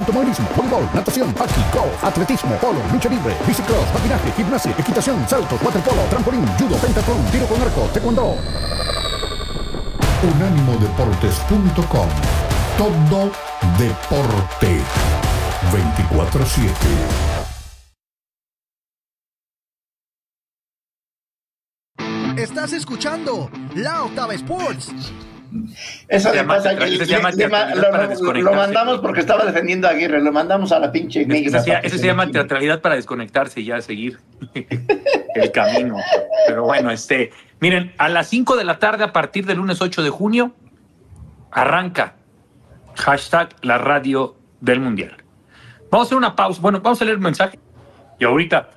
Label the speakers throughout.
Speaker 1: automovilismo, voleibol, natación, hockey, golf, atletismo, polo, lucha libre, bicicross, patinaje, gimnasia, equitación, saltos, waterpolo, trampolín, judo, pentatlón, tiro con arco, taekwondo. Unánimodeportes.com. Todo deporte. 24/7.
Speaker 2: Estás escuchando La Octava Sports.
Speaker 3: Eso le pasa que lo mandamos porque estaba defendiendo a Aguirre, lo mandamos a la pinche negra.
Speaker 4: Eso se llama teatralidad para desconectarse y ya seguir el camino. Pero bueno, miren, a las 5 de la tarde, a partir del lunes 8 de junio, arranca #la radio del Mundial. Vamos a hacer una pausa. Bueno, vamos a leer el mensaje. Y ahorita,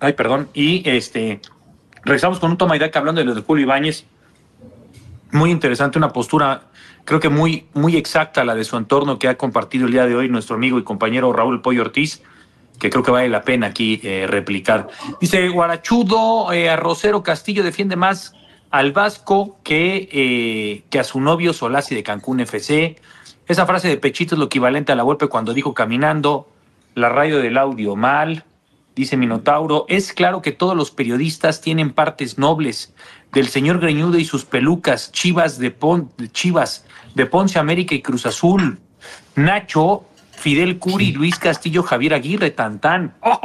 Speaker 4: regresamos con un toma y daca hablando de lo de Julio Ibáñez. Muy interesante, una postura, creo que muy, muy exacta la de su entorno que ha compartido el día de hoy nuestro amigo y compañero Raúl Pollo Ortiz, que creo que vale la pena aquí replicar. Dice Guarachudo, Rosero Castillo defiende más al Vasco que a su novio Solasi de Cancún FC. Esa frase de Pechito es lo equivalente a la Volpe cuando dijo caminando, la radio del audio mal. Dice Minotauro, es claro que todos los periodistas tienen partes nobles, del señor Greñudo y sus pelucas, Chivas de Ponce, América y Cruz Azul, Nacho, Fidel Curi, Luis Castillo, Javier Aguirre, Tantán. ¡Oh!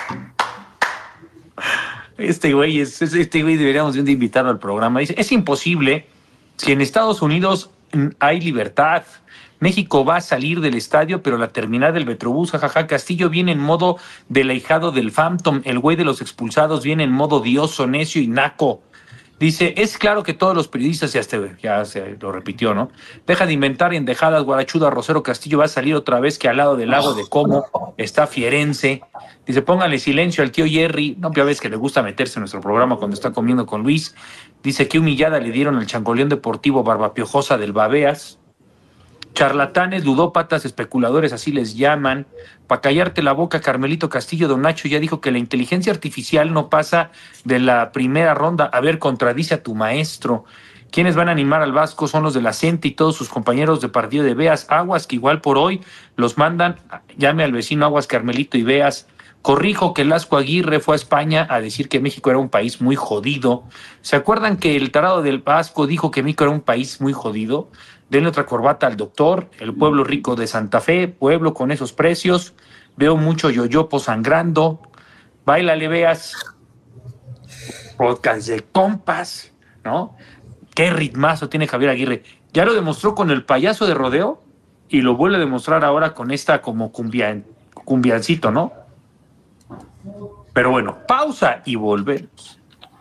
Speaker 4: Este güey deberíamos de invitarlo al programa. Dice, es imposible, si en Estados Unidos hay libertad, México va a salir del estadio, pero la terminal del Metrobús, jajaja, Castillo viene en modo del ahijado del Phantom, el güey de los expulsados viene en modo dioso, necio y naco. Dice, es claro que todos los periodistas, ya se lo repitió, ¿no? Deja de inventar endejadas, Guarachuda, Rosero Castillo va a salir otra vez que al lado del lago de Como está Fierense. Dice, póngale silencio al tío Jerry. No, ya ves que le gusta meterse en nuestro programa cuando está comiendo con Luis. Dice, qué humillada le dieron al changoleón deportivo Barbapiojosa del Babeas. Charlatanes, ludópatas, especuladores, así les llaman. Para callarte la boca, Carmelito Castillo, don Nacho ya dijo que la inteligencia artificial no pasa de la primera ronda. A ver, contradice a tu maestro. ¿Quiénes van a animar al Vasco? Son los de la CENTE y todos sus compañeros de partido de Beas. Aguas, que igual por hoy los mandan. Llame al vecino Aguas, Carmelito y Beas. Corrijo que Lasco Aguirre fue a España a decir que México era un país muy jodido. ¿Se acuerdan que el tarado del Vasco dijo que México era un país muy jodido? Denle otra corbata al doctor, el pueblo rico de Santa Fe, pueblo con esos precios. Veo mucho yoyopo sangrando. Báilale, Veas. Podcast de compas, ¿no? Qué ritmazo tiene Javier Aguirre. Ya lo demostró con el payaso de rodeo y lo vuelve a demostrar ahora con esta como cumbiancito, ¿no? Pero bueno, pausa y volvemos.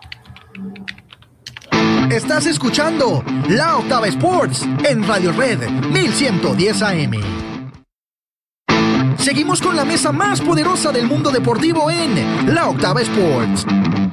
Speaker 2: Estás escuchando La Octava Sports en Radio Red 1110 AM. Seguimos con la mesa más poderosa del mundo deportivo en La Octava Sports.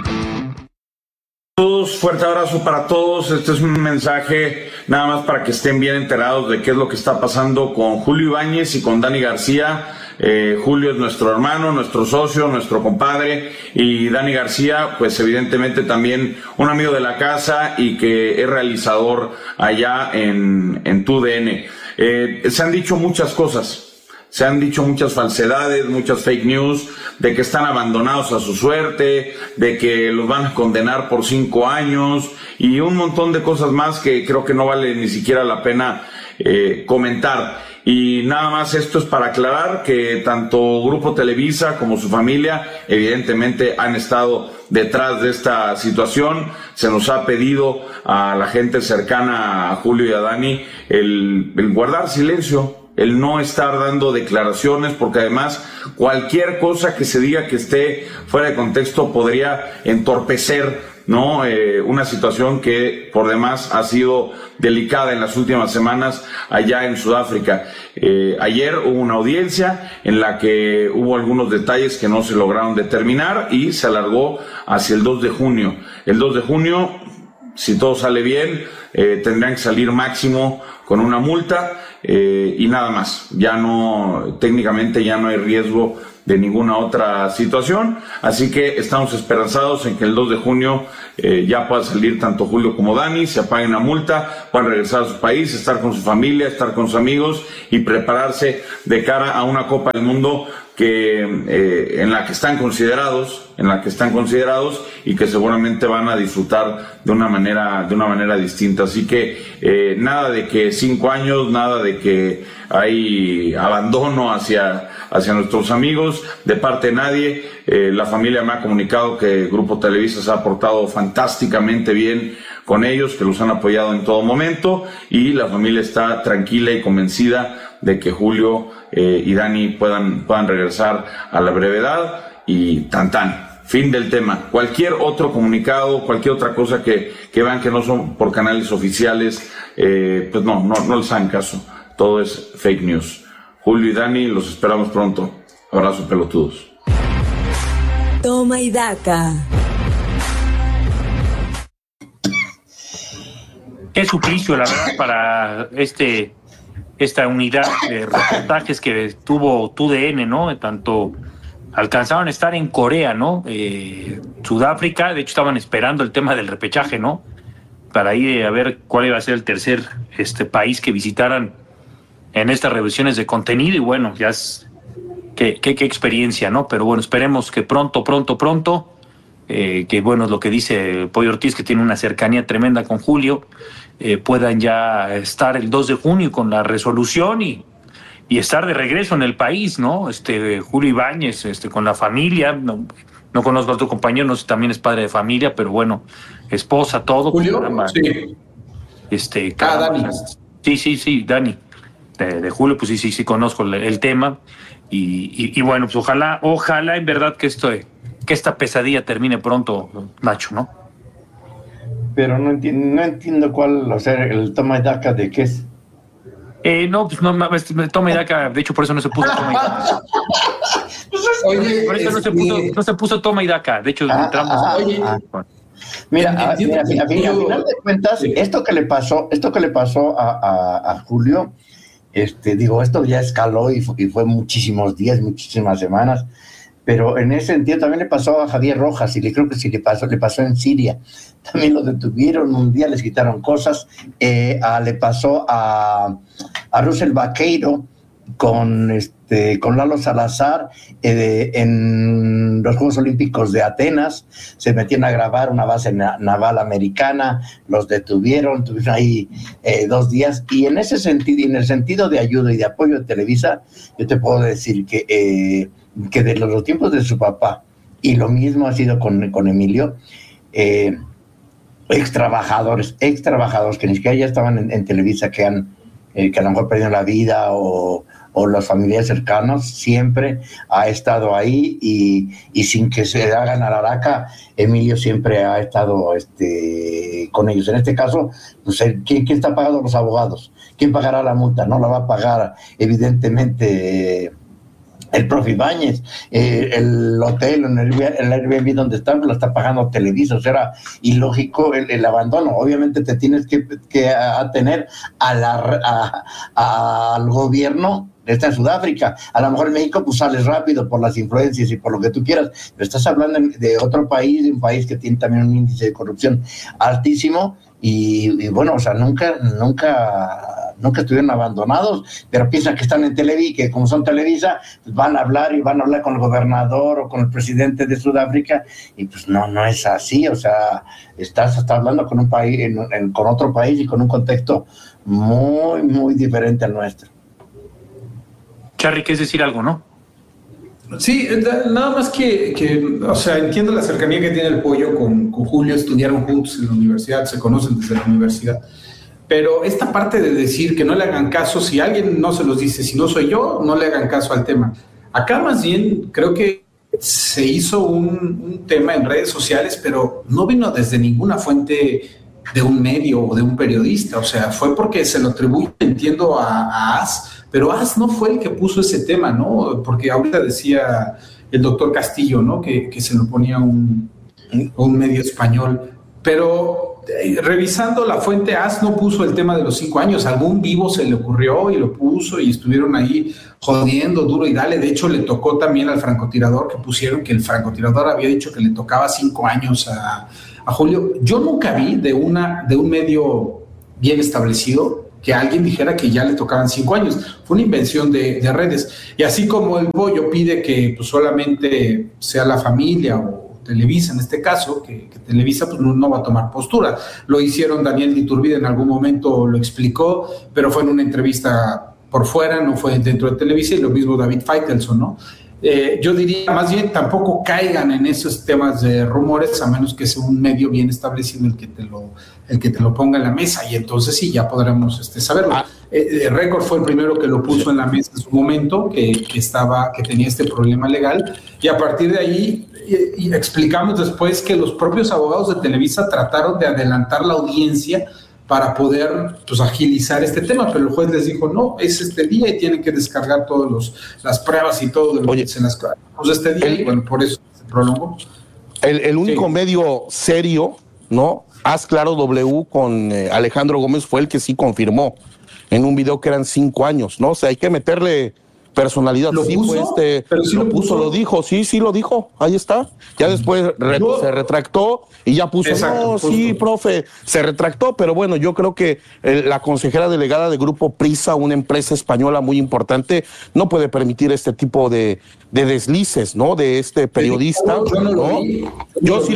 Speaker 5: Fuerte abrazo para todos. Este es un mensaje nada más para que estén bien enterados de qué es lo que está pasando con Julio Ibáñez y con Dani García. Julio es nuestro hermano, nuestro socio, nuestro compadre, y Dani García, pues evidentemente también un amigo de la casa y que es realizador allá en TUDN. Se han dicho muchas cosas. Se han dicho muchas falsedades, muchas fake news, de que están abandonados a su suerte, de que los van a condenar por 5 años y un montón de cosas más que creo que no vale ni siquiera la pena comentar. Y nada más esto es para aclarar que tanto Grupo Televisa como su familia evidentemente han estado detrás de esta situación. Se nos ha pedido a la gente cercana a Julio y a Dani el guardar silencio, el no estar dando declaraciones, porque además cualquier cosa que se diga que esté fuera de contexto podría entorpecer, ¿no? Una situación que por demás ha sido delicada en las últimas semanas allá en Sudáfrica. Ayer hubo una audiencia en la que hubo algunos detalles que no se lograron determinar y se alargó hacia el 2 de junio. El 2 de junio, si todo sale bien, tendrán que salir máximo con una multa y nada más. Ya no, técnicamente ya no hay riesgo de ninguna otra situación, así que estamos esperanzados en que el 2 de junio ya pueda salir tanto Julio como Dani, se apaguen la multa, puedan regresar a su país, estar con su familia, estar con sus amigos y prepararse de cara a una Copa del Mundo en la que están considerados y que seguramente van a disfrutar de una manera distinta. Así que nada de que 5 años, nada de que hay abandono hacia nuestros amigos de parte de nadie. La familia me ha comunicado que Grupo Televisa se ha portado fantásticamente bien con ellos, que los han apoyado en todo momento, y la familia está tranquila y convencida de que Julio y Dani puedan regresar a la brevedad, y fin del tema. Cualquier otro comunicado, cualquier otra cosa que vean que no son por canales oficiales, pues no les hagan caso, todo es fake news. Julio y Dani, los esperamos pronto. Abrazo, pelotudos.
Speaker 6: Toma y daca.
Speaker 4: Qué suplicio, la verdad, para esta unidad de reportajes que tuvo TUDN, ¿no? Tanto alcanzaron a estar en Corea, ¿no? Sudáfrica, de hecho estaban esperando el tema del repechaje, ¿no? Para ir a ver cuál iba a ser el tercer país que visitaran en estas revisiones de contenido, y bueno, ya es qué experiencia, ¿no? Pero bueno, esperemos que pronto, que bueno, es lo que dice Pollo Ortiz, que tiene una cercanía tremenda con Julio, puedan ya estar el 2 de junio con la resolución y estar de regreso en el país, ¿no? Julio Ibáñez, con la familia, no conozco a otro compañero, no sé, también es padre de familia, pero bueno, esposa, todo.
Speaker 7: Julio,
Speaker 4: caramba,
Speaker 7: sí.
Speaker 4: Caramba,
Speaker 7: Dani.
Speaker 4: Sí, Dani. De Julio, pues sí, conozco el tema. Y bueno, pues ojalá en verdad que esta pesadilla termine pronto, Nacho, ¿no?
Speaker 3: Pero no entiendo cuál, o sea, el toma y daca de qué es.
Speaker 4: No, pues no, toma y daca, de hecho por eso no se puso toma y daca.
Speaker 7: Oye,
Speaker 4: por eso no se puso toma y daca, de hecho entramos.
Speaker 3: Mira, a final de cuentas, esto que le pasó a Julio, esto ya escaló y fue muchísimos días, muchísimas semanas, pero en ese sentido también le pasó a Javier Rojas, y creo que sí le pasó en Siria. También lo detuvieron, un día les quitaron cosas. Le pasó a Russell Vaqueiro con Lalo Salazar en los Juegos Olímpicos de Atenas. Se metían a grabar una base naval americana, los detuvieron, tuvieron ahí 2 días, y en ese sentido, y en el sentido de ayuda y de apoyo de Televisa, yo te puedo decir que de los tiempos de su papá, y lo mismo ha sido con Emilio, ex trabajadores que ni siquiera ya estaban en Televisa, que a lo mejor perdieron la vida, o los familiares cercanos, siempre ha estado ahí, y sin que se hagan a la araca, Emilio siempre ha estado con ellos. En este caso, pues, ¿quién está pagando los abogados? ¿Quién pagará la multa? No la va a pagar, evidentemente, el profe Ibáñez. El hotel, el Airbnb donde están, lo está pagando Televisa. O sea, era ilógico el abandono. Obviamente te tienes que atener al gobierno. Está en Sudáfrica. A lo mejor en México pues sales rápido por las influencias y por lo que tú quieras, pero estás hablando de otro país, de un país que tiene también un índice de corrupción altísimo, y bueno, o sea, nunca estuvieron abandonados, pero piensan que están en Televisa, que como son Televisa, pues van a hablar con el gobernador o con el presidente de Sudáfrica, y pues no es así. O sea, estás hablando con un país, con otro país, y con un contexto muy, muy diferente al nuestro.
Speaker 4: Charly, ¿quieres decir algo, no?
Speaker 7: Sí, nada más que, o sea, entiendo la cercanía que tiene el Pollo con Julio, estudiaron juntos en la universidad, se conocen desde la universidad, pero esta parte de decir que no le hagan caso, si alguien no se los dice, si no soy yo, no le hagan caso al tema. Acá más bien creo que se hizo un tema en redes sociales, pero no vino desde ninguna fuente de un medio o de un periodista, o sea, fue porque se lo atribuye, entiendo, a AS, pero AS no fue el que puso ese tema, ¿no? Porque ahorita decía el doctor Castillo, ¿no? Que se lo ponía un medio español. Pero revisando la fuente AS no puso el tema de los 5 años. Algún vivo se le ocurrió y lo puso y estuvieron ahí jodiendo duro y dale. De hecho, le tocó también al francotirador, que pusieron que el francotirador había dicho que le tocaba 5 años a Julio. Yo nunca vi de un medio bien establecido que alguien dijera que ya le tocaban 5 años. Fue una invención de redes. Y así como el Pollo pide que pues, solamente sea la familia o Televisa en este caso, que Televisa pues, no va a tomar postura. Lo hicieron Daniel de Iturbide en algún momento, lo explicó, pero fue en una entrevista por fuera, no fue dentro de Televisa, y lo mismo David Faitelson, ¿no? Yo diría, más bien, tampoco caigan en esos temas de rumores, a menos que sea un medio bien establecido el que te lo ponga en la mesa, y entonces sí, ya podremos saberlo. Record fue el primero que lo puso en la mesa en su momento, que tenía este problema legal, y a partir de ahí y explicamos después que los propios abogados de Televisa trataron de adelantar la audiencia para poder pues, agilizar este tema, pero el juez les dijo, no, es este día y tienen que descargar todas las pruebas y todo de lo que se las pues este día, y bueno, por eso se prolongó.
Speaker 8: El único medio serio, ¿no? Haz Claro W con Alejandro Gómez fue el que sí confirmó en un video que eran 5 años, ¿no? O sea, hay que meterle personalidad.
Speaker 7: ¿Lo
Speaker 8: sí,
Speaker 7: puso?
Speaker 8: Pero sí lo puso, lo dijo, sí lo dijo, ahí está. Ya después se retractó y ya puso, exacto, sí, profe, se retractó, pero bueno, yo creo que la consejera delegada de Grupo Prisa, una empresa española muy importante, no puede permitir este tipo de deslices, ¿no? De este periodista, ¿no? Yo sí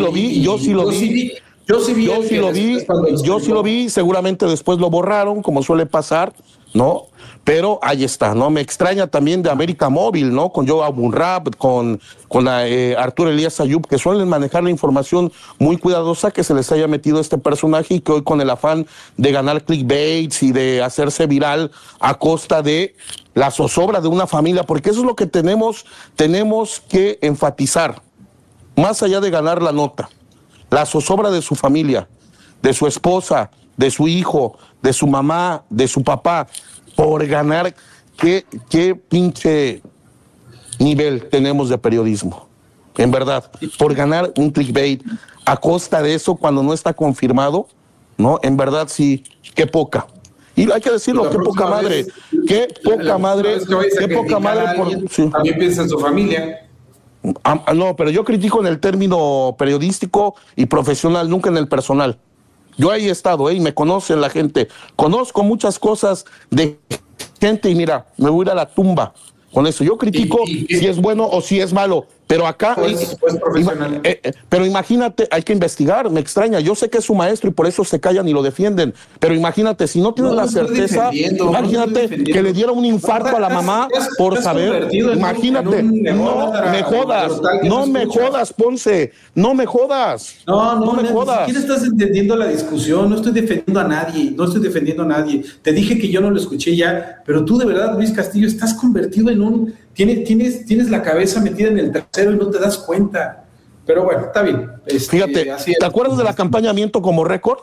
Speaker 8: lo vi, seguramente después lo borraron, como suele pasar, ¿no? Pero ahí está, ¿no? Me extraña también de América Móvil, ¿no? Con Joe Abunrab, con Arturo Elías Ayub, que suelen manejar la información muy cuidadosa, que se les haya metido este personaje y que hoy con el afán de ganar clickbaits y de hacerse viral a costa de la zozobra de una familia, porque eso es lo que tenemos que enfatizar, más allá de ganar la nota, la zozobra de su familia, de su esposa, de su hijo, de su mamá, de su papá, por ganar. Qué pinche nivel tenemos de periodismo, en verdad, por ganar un clickbait a costa de eso cuando no está confirmado, ¿no? En verdad sí, qué poca. Y hay que decirlo, qué poca madre, qué poca madre,
Speaker 7: sí. También piensa en su familia.
Speaker 8: No, pero yo critico en el término periodístico y profesional, nunca en el personal. Yo ahí he estado, y me conocen la gente. Conozco muchas cosas de gente y mira, me voy a ir a la tumba con eso. Yo critico si es bueno o si es malo, pero acá... Pues pero imagínate, hay que investigar, me extraña. Yo sé que es su maestro y por eso se callan y lo defienden, pero imagínate, si no tienes la certeza, imagínate que le diera un infarto a la mamá por saber. Imagínate, no me jodas, Ponce, no me jodas.
Speaker 7: No me jodas. Ni siquiera estás entendiendo la discusión, no estoy defendiendo a nadie, Te dije que yo no lo escuché ya, pero tú de verdad, Luis Castillo, estás convertido en un... Tienes la cabeza metida en el trasero y no te das cuenta. Pero bueno, está bien.
Speaker 8: Fíjate, ¿te acuerdas del acompañamiento como Récord?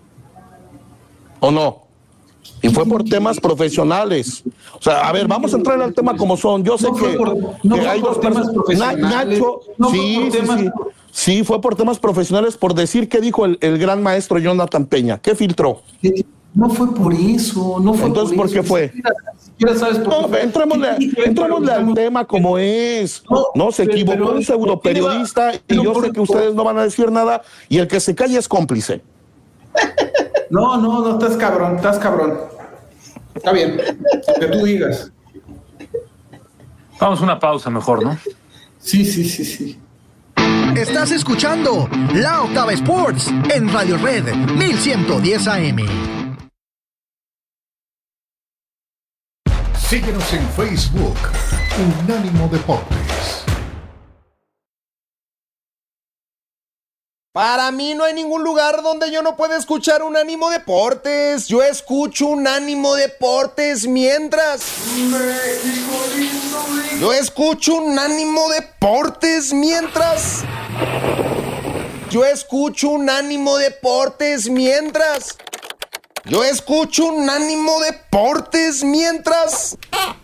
Speaker 8: ¿O no? Y fue por temas profesionales. O sea, a ver, vamos a entrar al tema como son. Yo sé que hay dos temas profesionales. Nacho, sí, fue por temas profesionales, por decir qué dijo el gran maestro Jonathan Peña. ¿Qué filtró?
Speaker 7: No fue por eso, no fue.
Speaker 8: Entonces, ¿por qué fue?
Speaker 7: Sabes por qué.
Speaker 8: Entrémosle al tema como es. No se equivocó un pseudo periodista y yo sé que ustedes no van a decir nada y el que se calle es cómplice.
Speaker 7: No, estás cabrón. Está bien, lo que tú digas.
Speaker 4: Vamos a una pausa mejor, ¿no?
Speaker 7: Sí.
Speaker 2: Estás escuchando La Octava Sports en Radio Red 1110 AM.
Speaker 1: Síguenos en Facebook, Unánimo Deportes.
Speaker 9: Para mí no hay ningún lugar donde yo no pueda escuchar Unánimo Deportes. Yo escucho Unánimo Deportes mientras... Yo escucho Unánimo Deportes mientras... Yo escucho Unánimo Deportes mientras... Yo escucho Unánimo Deportes mientras...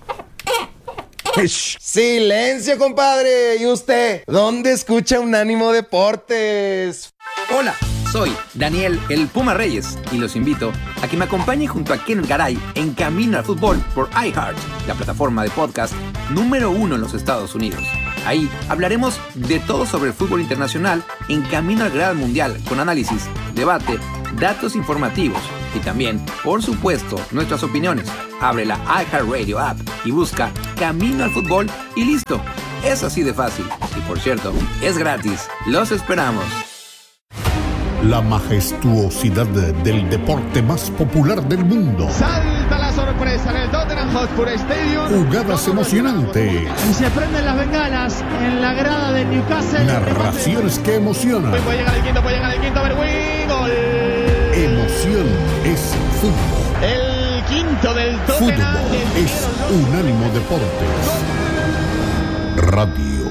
Speaker 9: Silencio, compadre. ¿Y usted? ¿Dónde escucha Unánimo Deportes?
Speaker 2: Hola,
Speaker 10: Soy Daniel el Puma Reyes y los invito a que me acompañen junto a Kenneth Garay en Camino al Fútbol por iHeart, la plataforma de podcast número 1 en los Estados Unidos. Ahí hablaremos de todo sobre el fútbol internacional en Camino al Gran Mundial, con análisis, debate, datos informativos y también, por supuesto, nuestras opiniones. Abre la iHeartRadio app y busca Camino al Fútbol y listo. Es así de fácil. Y por cierto, es gratis. Los esperamos.
Speaker 1: La majestuosidad del deporte más popular del mundo.
Speaker 11: Salta la sorpresa en el Tottenham Hotspur Stadium.
Speaker 1: Jugadas emocionantes.
Speaker 11: Y se prenden las bengalas en la grada de Newcastle.
Speaker 1: Narraciones que emocionan.
Speaker 11: Puede llegar el quinto, Berwin. Gol.
Speaker 1: Emoción es fútbol.
Speaker 11: El quinto del Tottenham.
Speaker 1: Fútbol es Unánimo Deportes. Radio.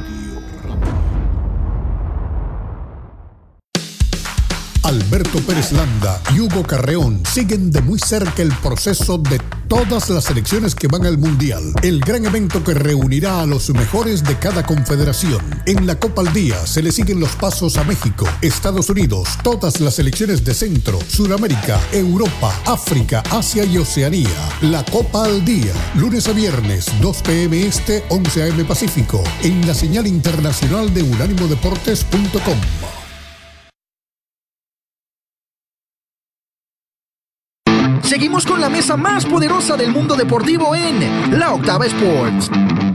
Speaker 1: Alberto Pérez Landa y Hugo Carreón siguen de muy cerca el proceso de todas las selecciones que van al Mundial, el gran evento que reunirá a los mejores de cada confederación. En la Copa al Día se le siguen los pasos a México, Estados Unidos, todas las selecciones de Centro, Sudamérica, Europa, África, Asia y Oceanía. La Copa al Día, lunes a viernes, 2 p.m. Este, 11 a.m. Pacífico, en la señal internacional de unánimodeportes.com.
Speaker 2: Seguimos con la mesa más poderosa del mundo deportivo en La Octava Sports.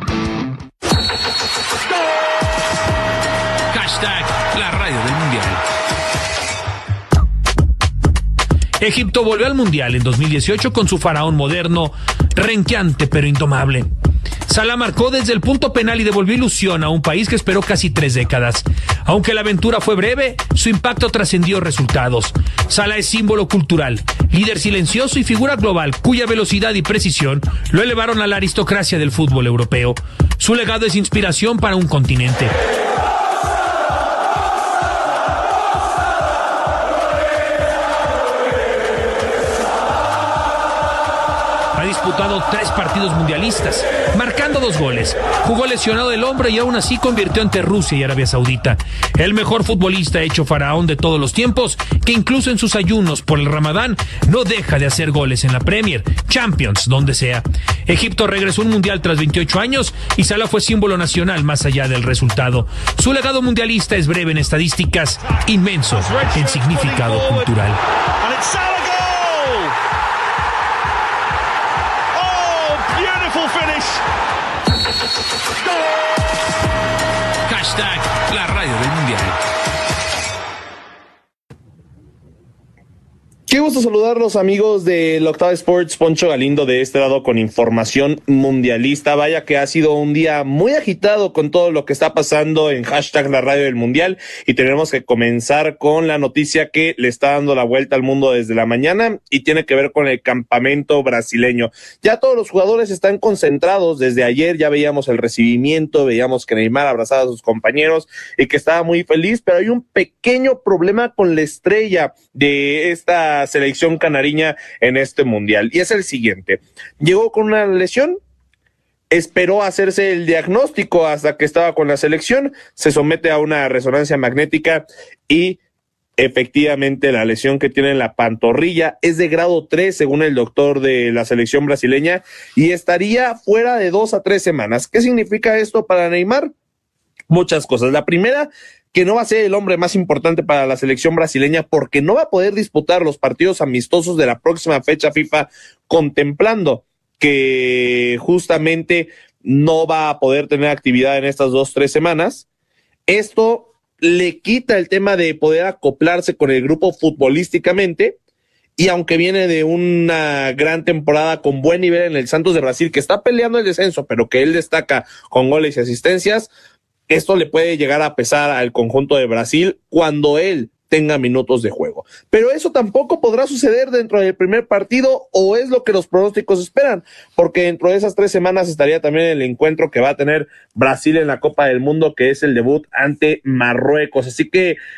Speaker 12: Hashtag la radio del Mundial. Egipto volvió al Mundial en 2018 con su faraón moderno, renqueante pero indomable. Salah marcó desde el punto penal y devolvió ilusión a un país que esperó casi 3 décadas. Aunque la aventura fue breve, su impacto trascendió resultados. Salah es símbolo cultural, líder silencioso y figura global cuya velocidad y precisión lo elevaron a la aristocracia del fútbol europeo. Su legado es inspiración para un continente. Ha disputado 3 partidos mundialistas, marcando 2 goles. Jugó lesionado del hombro y aún así convirtió ante Rusia y Arabia Saudita. El mejor futbolista hecho faraón de todos los tiempos, que incluso en sus ayunos por el Ramadán no deja de hacer goles en la Premier, Champions, donde sea. Egipto regresó a un mundial tras 28 años y Salah fue símbolo nacional más allá del resultado. Su legado mundialista es breve en estadísticas, inmenso en significado cultural. Hashtag la radio del Mundial.
Speaker 13: Qué gusto saludarlos, amigos de la Octava Sports. Poncho Galindo de este lado con información mundialista. Vaya que ha sido un día muy agitado con todo lo que está pasando en hashtag la radio del Mundial, y tenemos que comenzar con la noticia que le está dando la vuelta al mundo desde la mañana y tiene que ver con el campamento brasileño. Ya todos los jugadores están concentrados desde ayer, ya veíamos el recibimiento, veíamos que Neymar abrazaba a sus compañeros y que estaba muy feliz, pero hay un pequeño problema con la estrella de esta selección canariña en este mundial, y es el siguiente: llegó con una lesión, esperó hacerse el diagnóstico hasta que estaba con la selección, se somete a una resonancia magnética y efectivamente la lesión que tiene en la pantorrilla es de grado 3 según el doctor de la selección brasileña, y estaría fuera de 2 a 3 semanas. ¿Qué significa esto para Neymar? Muchas cosas. La primera, que no va a ser el hombre más importante para la selección brasileña porque no va a poder disputar los partidos amistosos de la próxima fecha FIFA, contemplando que justamente no va a poder tener actividad en estas 2-3 semanas. Esto le quita el tema de poder acoplarse con el grupo futbolísticamente, y aunque viene de una gran temporada con buen nivel en el Santos de Brasil, que está peleando el descenso, pero que él destaca con goles y asistencias, esto le puede llegar a pesar al conjunto de Brasil cuando él tenga minutos de juego. Pero eso tampoco podrá suceder dentro del primer partido, o es lo que los pronósticos esperan, porque dentro de esas 3 semanas estaría también el encuentro que va a tener Brasil en la Copa del Mundo, que es el debut ante Marruecos. Así que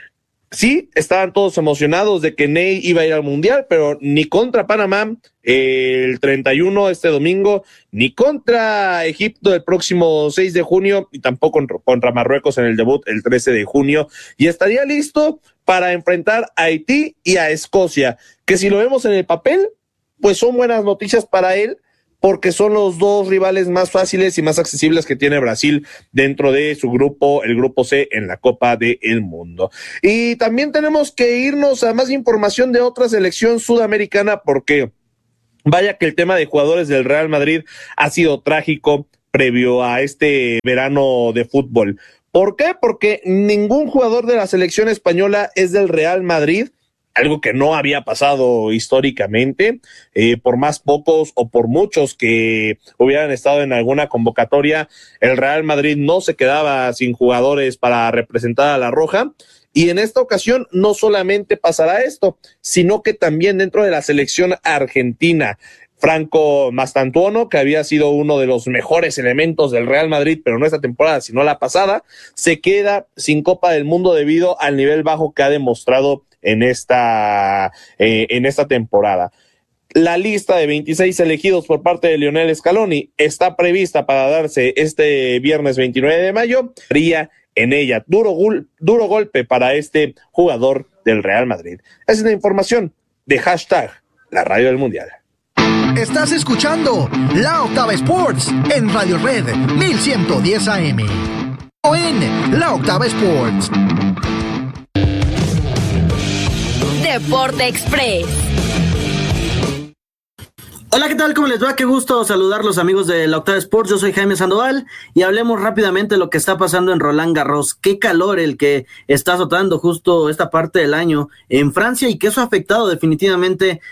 Speaker 13: sí, estaban todos emocionados de que Ney iba a ir al Mundial, pero ni contra Panamá el 31 este domingo, ni contra Egipto el próximo 6 de junio, y tampoco contra Marruecos en el debut el 13 de junio, y estaría listo para enfrentar a Haití y a Escocia, que si lo vemos en el papel, pues son buenas noticias para él, porque son los dos rivales más fáciles y más accesibles que tiene Brasil dentro de su grupo, el grupo C en la Copa del Mundo. Y también tenemos que irnos a más información de otra selección sudamericana, porque vaya que el tema de jugadores del Real Madrid ha sido trágico previo a este verano de fútbol. ¿Por qué? Porque ningún jugador de la selección española es del Real Madrid, algo que no había pasado históricamente, por más pocos o por muchos que hubieran estado en alguna convocatoria, el Real Madrid no se quedaba sin jugadores para representar a la Roja, y en esta ocasión no solamente pasará esto, sino que también dentro de la selección argentina, Franco Mastantuono, que había sido uno de los mejores elementos del Real Madrid, pero no esta temporada, sino la pasada, se queda sin Copa del Mundo debido al nivel bajo que ha demostrado en esta temporada. La lista de 26 elegidos por parte de Lionel Scaloni está prevista para darse este viernes 29 de mayo. Haría en ella duro golpe para este jugador del Real Madrid. Esa es la información de hashtag La Radio del Mundial.
Speaker 2: Estás escuchando La Octava Sports en Radio Red 1110 AM. O en La Octava Sports.
Speaker 14: Deporte Express.
Speaker 15: Hola, ¿qué tal? ¿Cómo les va? Qué gusto saludarlos, amigos de La Octava Sports. Yo soy Jaime Sandoval y hablemos rápidamente de lo que está pasando en Roland Garros. Qué calor el que está azotando justo esta parte del año en Francia, y que eso ha afectado definitivamente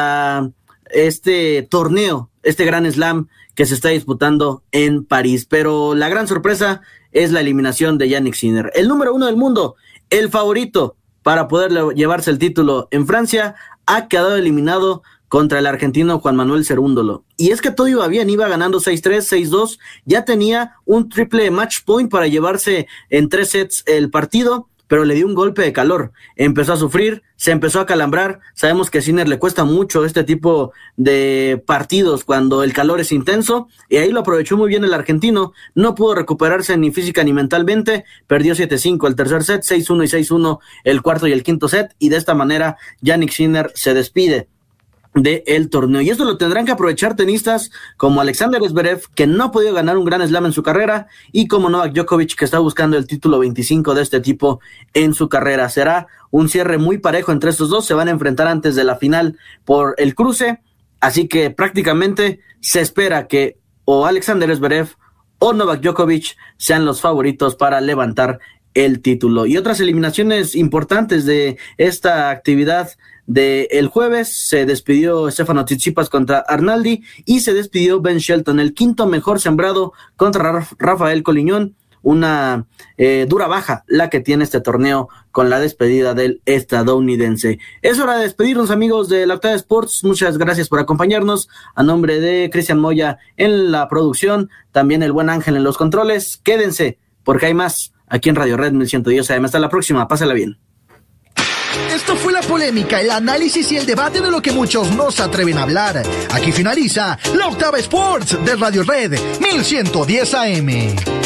Speaker 15: este torneo, este Grand Slam que se está disputando en París. Pero la gran sorpresa es la eliminación de Jannik Sinner, el número 1 del mundo, el favorito para poder llevarse el título en Francia. Ha quedado eliminado contra el argentino Juan Manuel Cerúndolo. Y es que todo iba bien, iba ganando 6-3, 6-2, ya tenía un triple match point para llevarse en 3 sets el partido, pero le dio un golpe de calor, empezó a sufrir, se empezó a calambrar. Sabemos que a Sinner le cuesta mucho este tipo de partidos cuando el calor es intenso, y ahí lo aprovechó muy bien el argentino, no pudo recuperarse ni física ni mentalmente, perdió 7-5 el tercer set, 6-1 y 6-1 el cuarto y el quinto set, y de esta manera Jannik Sinner se despide del torneo. Y esto lo tendrán que aprovechar tenistas como Alexander Zverev, que no ha podido ganar un Grand Slam en su carrera, y como Novak Djokovic, que está buscando el título 25 de este tipo en su carrera. Será un cierre muy parejo entre estos dos, se van a enfrentar antes de la final por el cruce, así que prácticamente se espera que o Alexander Zverev o Novak Djokovic sean los favoritos para levantar el título. Y otras eliminaciones importantes de esta actividad del jueves: se despidió Stefano Tsitsipas contra Arnaldi, y se despidió Ben Shelton, el quinto mejor sembrado, contra Rafael Coliñón. Una dura baja la que tiene este torneo con la despedida del estadounidense. Es hora de despedirnos, amigos de La Octava Sports. Muchas gracias por acompañarnos. A nombre de Cristian Moya en la producción, también el buen Ángel en los controles. Quédense, porque hay más aquí en Radio Red 1110 AM. Hasta la próxima, pásala bien.
Speaker 2: Esto fue la polémica, el análisis y el debate de lo que muchos no se atreven a hablar. Aquí finaliza La Octava Sports de Radio Red 1110 AM.